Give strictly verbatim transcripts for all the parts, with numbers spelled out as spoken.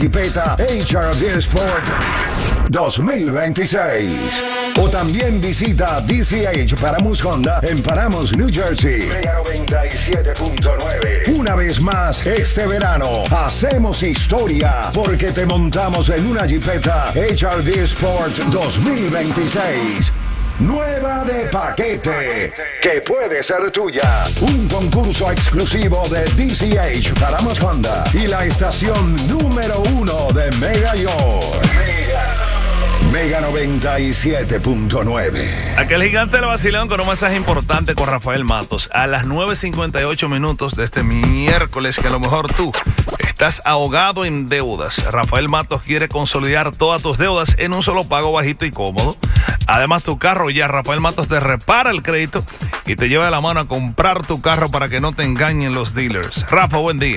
Jipeta H R V Sport dos mil veintiséis. O también visita D C H Paramus Honda en Paramus, New Jersey. Mega noventa y siete punto nueve. Una vez más, este verano hacemos historia porque te montamos en una Jipeta H R V Sport dos mil veintiséis. Nueva de paquete, que puede ser tuya. Un concurso exclusivo de D C H Paramus Honda y la estación número uno de Mega York. Mega. Mega noventa y siete punto nueve. Aquel gigante del vacilón con un mensaje importante con Rafael Matos a las nueve cincuenta y ocho minutos de este miércoles, que a lo mejor tú estás ahogado en deudas. Rafael Matos quiere consolidar todas tus deudas en un solo pago bajito y cómodo. Además, tu carro ya, Rafael Matos te repara el crédito y te lleva de la mano a comprar tu carro para que no te engañen los dealers. Rafa, buen día.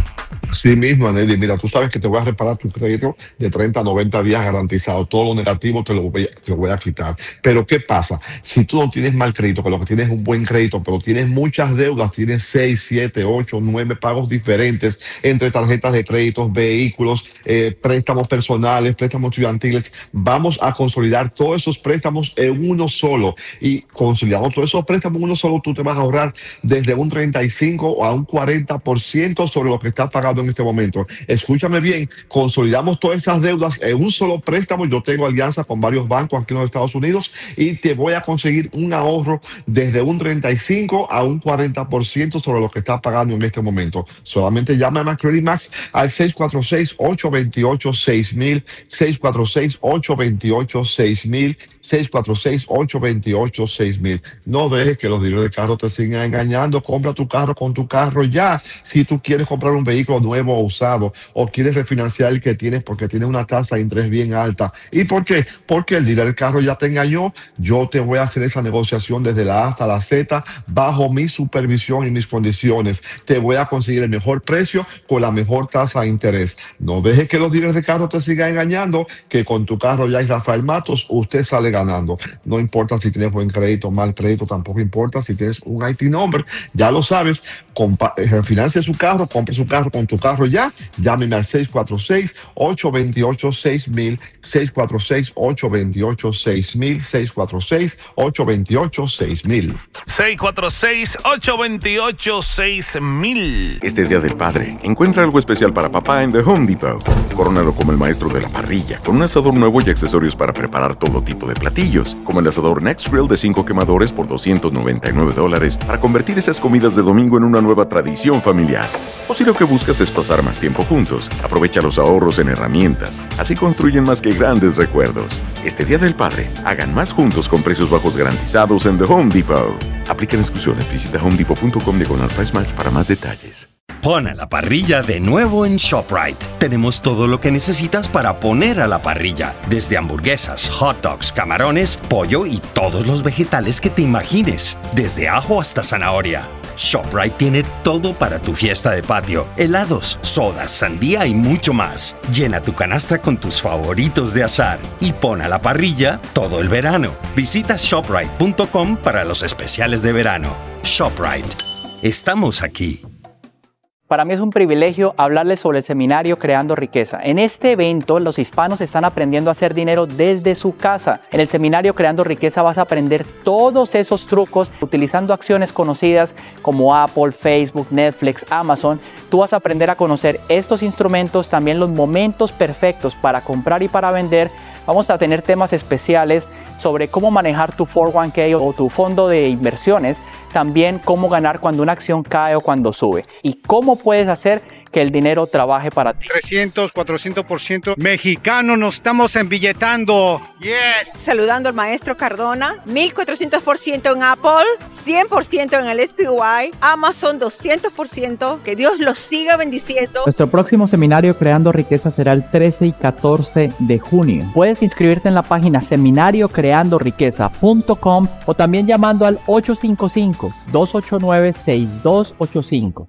Sí mismo, Aneli, mira, tú sabes que te voy a reparar tu crédito de treinta a noventa días garantizado. Todo lo negativo te lo, voy a, te lo voy a quitar. Pero ¿qué pasa? Si tú no tienes mal crédito, que lo que tienes es un buen crédito, pero tienes muchas deudas, tienes seis, siete, ocho, nueve pagos diferentes entre tarjetas de créditos, vehículos, eh, préstamos personales, préstamos estudiantiles, vamos a consolidar todos esos préstamos en uno solo. Y consolidando todos esos préstamos en uno solo, tú te vas a ahorrar desde un treinta y cinco a un cuarenta por ciento sobre lo que estás pagando en este momento. Escúchame bien, consolidamos todas esas deudas en un solo préstamo. Yo tengo alianza con varios bancos aquí en los Estados Unidos y te voy a conseguir un ahorro desde un treinta y cinco a un cuarenta por ciento sobre lo que estás pagando en este momento. Solamente llama a Credit Max al seis cuatro seis, ocho dos ocho, seis mil, seis cuatro seis, ocho dos ocho, seis mil, seis cuatro seis, ocho dos ocho, seis mil. No dejes que los dealers de carro te sigan engañando. Compra tu carro con tu carro ya. Si tú quieres comprar un vehículo nuevo o usado o quieres refinanciar el que tienes porque tienes una tasa de interés bien alta. ¿Y por qué? Porque el dealer del carro ya te engañó. Yo te voy a hacer esa negociación desde la A hasta la Z bajo mi supervisión y mis condiciones. Te voy a conseguir el mejor precio con la mejor tasa de interés. No dejes que los dealers de carro te sigan engañando, que con tu carro ya es Rafael Matos, usted sale ganando. No importa si tienes buen crédito, mal crédito, tampoco importa si tienes un I T number, ya lo sabes. Compa- refinancia su carro, compre su carro con tu carro ya. Llámeme al seis cuatro seis, ocho dos ocho, seis mil, seis cuatro seis, ocho dos ocho, seis mil, seis cuatro seis, ocho dos ocho, seis mil. seis cuatro seis, ocho dos ocho, seis mil. Este Día del Padre, encuentra algo especial para papá en The Home Depot. Corónalo como el maestro de la parrilla, con un asador nuevo y accesorios para preparar todo tipo de platillos, como el asador Next Grill de cinco quemadores por doscientos noventa y nueve dólares, para convertir esas comidas de domingo en una nueva tradición familiar. O si lo que buscas es pasar más tiempo juntos, aprovecha los ahorros en herramientas. Así construyen más que grandes recuerdos. Este Día del Padre, hagan más juntos con precios bajos garantizados en The Home Depot. Aplican exclusiones. Visita home depot punto com diagonal price match para más detalles. Pon a la parrilla de nuevo en ShopRite. Tenemos todo lo que necesitas para poner a la parrilla, desde hamburguesas, hot dogs, camarones, pollo y todos los vegetales que te imagines, desde ajo hasta zanahoria. ShopRite tiene todo para tu fiesta de patio, helados, sodas, sandía y mucho más. Llena tu canasta con tus favoritos de asar y pon a la parrilla todo el verano. Visita shoprite punto com para los especiales de verano. ShopRite. Estamos aquí. Para mí es un privilegio hablarles sobre el seminario Creando Riqueza. En este evento, los hispanos están aprendiendo a hacer dinero desde su casa. En el seminario Creando Riqueza vas a aprender todos esos trucos utilizando acciones conocidas como Apple, Facebook, Netflix, Amazon. Tú vas a aprender a conocer estos instrumentos, también los momentos perfectos para comprar y para vender. Vamos a tener temas especiales sobre cómo manejar tu cuatro uno K o tu fondo de inversiones, también cómo ganar cuando una acción cae o cuando sube y cómo puedes hacer que el dinero trabaje para ti. trescientos, cuatrocientos por ciento mexicano, nos estamos embilletando. Yes. Saludando al maestro Cardona, mil cuatrocientos por ciento en Apple, cien por ciento en el S P Y, Amazon doscientos por ciento. Que Dios los siga bendiciendo. Nuestro próximo seminario Creando Riqueza será el trece y catorce de junio. Puedes inscribirte en la página seminario creando riqueza punto com o también llamando al ocho cinco cinco, dos ocho nueve, seis dos ocho cinco.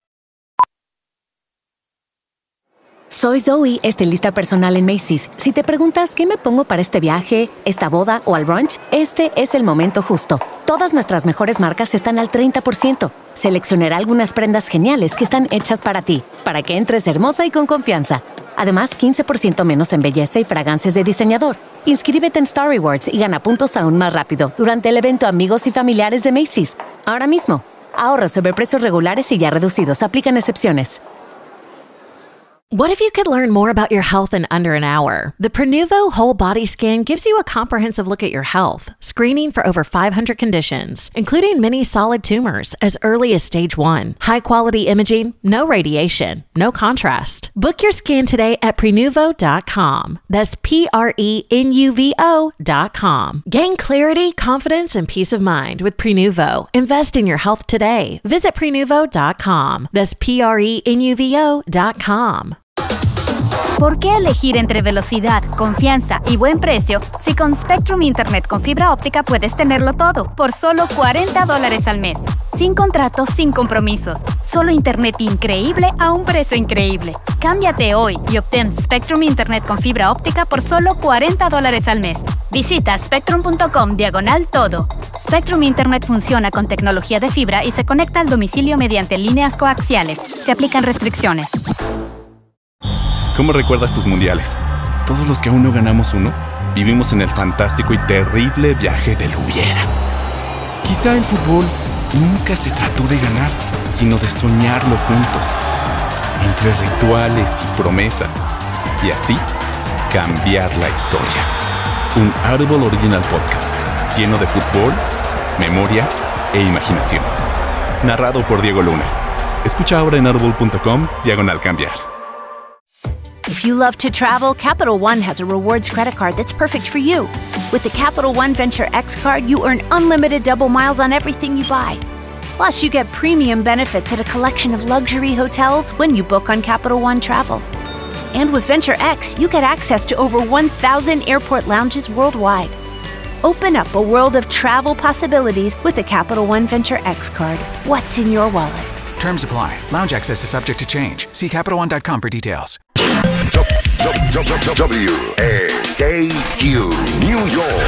Soy Zoe, estilista personal en Macy's. Si te preguntas qué me pongo para este viaje, esta boda o al brunch, este es el momento justo. Todas nuestras mejores marcas están al treinta por ciento. Seleccionaré algunas prendas geniales que están hechas para ti, para que entres hermosa y con confianza. Además, quince por ciento menos en belleza y fragancias de diseñador. Inscríbete en Star Rewards y gana puntos aún más rápido durante el evento Amigos y Familiares de Macy's. Ahora mismo. Ahorros sobre precios regulares y ya reducidos. Aplican excepciones. What if you could learn more about your health in under an hour? The Prenuvo Whole Body Scan gives you a comprehensive look at your health, screening for over five hundred conditions, including many solid tumors as early as stage one. High-quality imaging, no radiation, no contrast. Book your scan today at Prenuvo dot com. That's P R E N U V O dot com. Gain clarity, confidence, and peace of mind with Prenuvo. Invest in your health today. Visit Prenuvo dot com. That's P R E N U V O dot com. ¿Por qué elegir entre velocidad, confianza y buen precio si con Spectrum Internet con fibra óptica puedes tenerlo todo por solo cuarenta dólares al mes? Sin contratos, sin compromisos. Solo internet increíble a un precio increíble. Cámbiate hoy y obtén Spectrum Internet con fibra óptica por solo cuarenta dólares al mes. Visita spectrum punto com diagonal todo. Spectrum Internet funciona con tecnología de fibra y se conecta al domicilio mediante líneas coaxiales. Se aplican restricciones. ¿Cómo recuerdas tus mundiales? Todos los que aún no ganamos uno, vivimos en el fantástico y terrible viaje del hubiera. Quizá el fútbol nunca se trató de ganar, sino de soñarlo juntos, entre rituales y promesas, y así cambiar la historia. Un Audible Original Podcast lleno de fútbol, memoria e imaginación. Narrado por Diego Luna. Escucha ahora en audible punto com diagonal cambiar. If you love to travel, Capital One has a rewards credit card that's perfect for you. With the Capital One Venture X card, you earn unlimited double miles on everything you buy. Plus, you get premium benefits at a collection of luxury hotels when you book on Capital One Travel. And with Venture X, you get access to over one thousand airport lounges worldwide. Open up a world of travel possibilities with the Capital One Venture X card. What's in your wallet? Terms apply. Lounge access is subject to change. See Capital One dot com for details. W S K Q New York.